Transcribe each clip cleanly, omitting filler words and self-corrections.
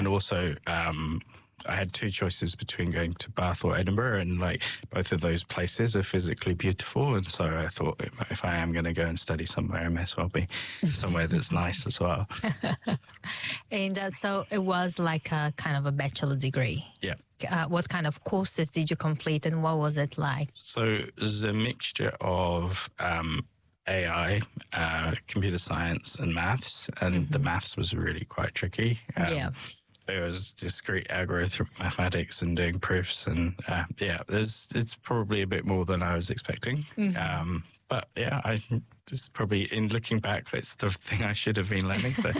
And also, I had two choices between going to Bath or Edinburgh, and like both of those places are physically beautiful. And so I thought, if I am going to go and study somewhere, I may as well be somewhere that's nice as well. And so it was like a kind of a bachelor degree. Yeah. What kind of courses did you complete, and what was it like? So it was a mixture of AI, computer science, and maths. And the maths was really quite tricky. It was discrete algorithmic mathematics and doing proofs, and it's probably a bit more than I was expecting. But yeah, this is probably, in looking back, it's the thing I should have been learning. So,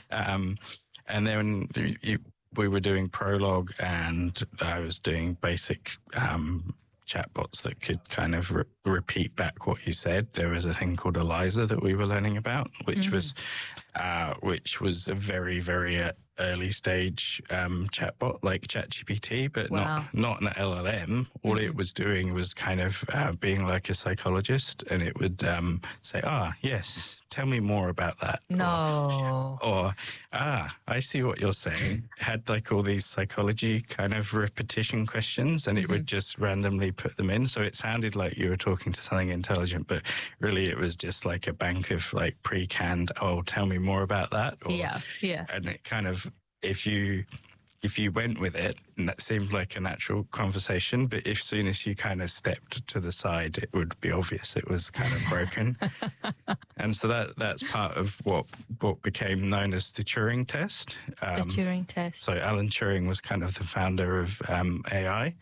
and then we were doing Prolog, and I was doing basic chatbots that could kind of repeat back what you said. There was a thing called Eliza that we were learning about, which was a very, very early stage chatbot like ChatGPT, but not an LLM. All it was doing was kind of being like a psychologist, and it would say, yes, tell me more about that. Or I see what you're saying. Had like all these psychology kind of repetition questions, and it would just randomly put them in. So it sounded like you were talking to something intelligent, but really it was just like a bank of like pre-canned, tell me more about that. And it kind of, if you went with it, and that seemed like a natural conversation, but as soon as you kind of stepped to the side, it would be obvious it was kind of broken. And so that's part of what became known as the Turing test. The Turing test. So Alan Turing was kind of the founder of AI.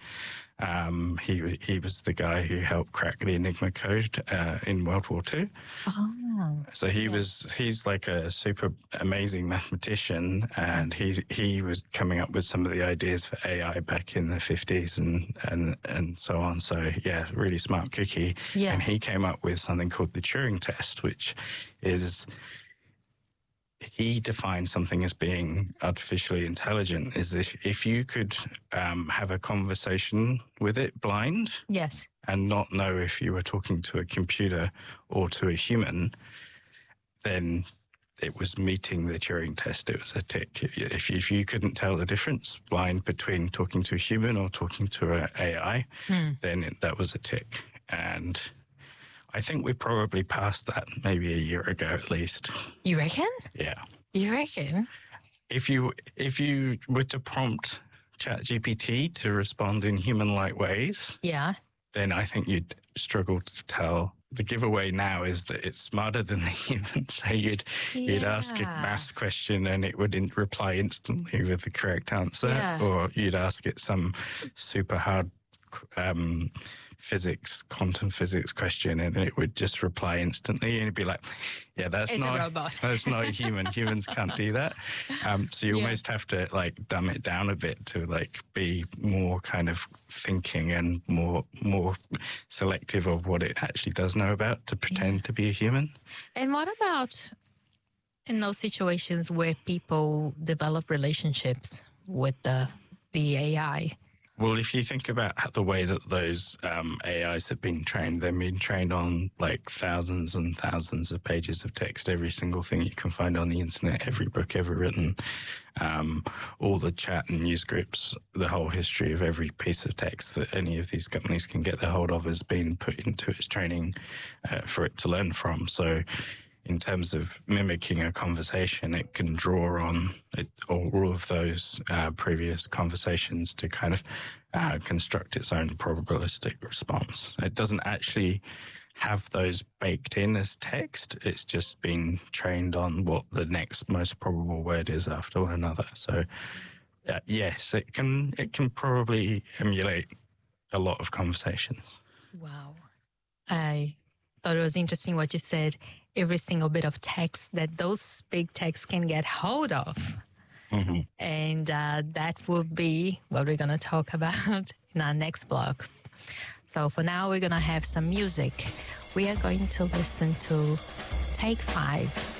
He was the guy who helped crack the Enigma code in World War II. So he's like a super amazing mathematician, and he was coming up with some of the ideas for AI back in the 50s and so on. So yeah, really smart cookie. Yeah. And he came up with something called the Turing test, which is, he defined something as being artificially intelligent is if you could have a conversation with it blind, and not know if you were talking to a computer or to a human, then it was meeting the Turing test. It was a tick. If you couldn't tell the difference blind between talking to a human or talking to an AI, then that was a tick. And I think we probably passed that maybe a year ago at least. You reckon? Yeah. You reckon? If you were to prompt ChatGPT to respond in human-like ways, then I think you'd struggle to tell. The giveaway now is that it's smarter than the human. So you'd ask a maths question and it would reply instantly with the correct answer, or you'd ask it some super hard quantum physics question, and it would just reply instantly, and it'd be like, that's a robot. That's not a human. Humans can't do that. So you almost have to like dumb it down a bit to like be more kind of thinking and more selective of what it actually does know about to pretend to be a human. And what about in those situations where people develop relationships with the AI? Well, if you think about the way that those AIs have been trained, they've been trained on like thousands and thousands of pages of text, every single thing you can find on the internet, every book ever written, all the chat and news groups, the whole history of every piece of text that any of these companies can get their hold of has been put into its training for it to learn from. So in terms of mimicking a conversation, it can draw on all of those previous conversations to kind of construct its own probabilistic response. It doesn't actually have those baked in as text. It's just been trained on what the next most probable word is after one another. So yes, it can probably emulate a lot of conversations. Wow. I thought it was interesting what you said. Every single bit of text that those big texts can get hold of. And that will be what we're going to talk about in our next blog. So for now, we're going to have some music. We are going to listen to Take 5